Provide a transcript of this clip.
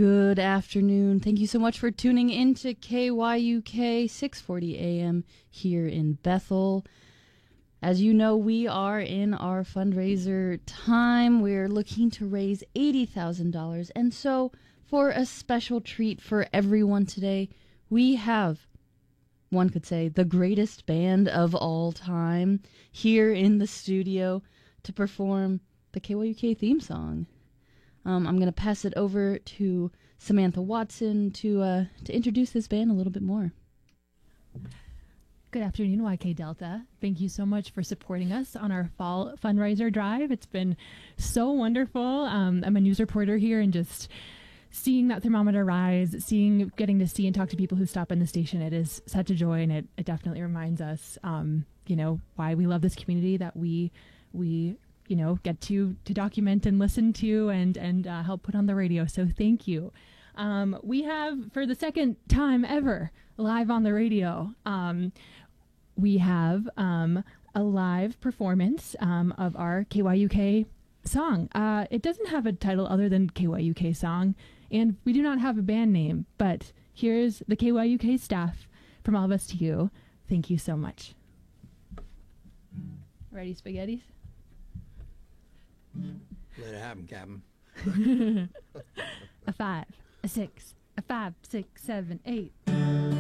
Good afternoon. Thank you so much for tuning in to KYUK 640 AM here in Bethel. As you know, we are in our fundraiser time. We're looking to raise $80,000. And so, for a special treat for everyone today, we have, one could say, the greatest band of all time here in the studio to perform the KYUK theme song. I'm going to pass it over to Samantha Watson to introduce this band a little bit more. Good afternoon, YK Delta. Thank you so much for supporting us on our fall fundraiser drive. It's been so wonderful. I'm a news reporter here, and just seeing that thermometer rise, getting to see and talk to people who stop in the station, it is such a joy, and it definitely reminds us, why we love this community that we get to document and listen to and help put on the radio. So thank you. We have, for the second time ever, live on the radio, we have a live performance of our KYUK song. It doesn't have a title other than KYUK song, and we do not have a band name, but here's the KYUK staff from all of us to you. Thank you so much. Ready, spaghettis? Let it happen, Captain. A 5, a 6, a 5, 6, 7, 8.